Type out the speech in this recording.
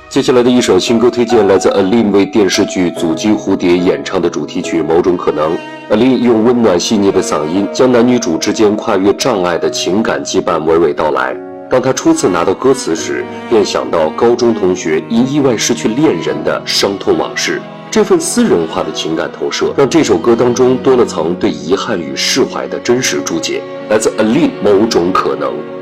接下来的一首新歌推荐来自 Aline 为电视剧《阻击蝴蝶》演唱的主题曲《某种可能》。Aline 用温暖细腻的嗓音，将男女主之间跨越障碍的情感羁绊娓娓道来。当他初次拿到歌词时，便想到高中同学因意外失去恋人的伤痛往事。这份私人化的情感投射，让这首歌当中多了层对遗憾与释怀的真实注解。来自 Aline《某种可能》。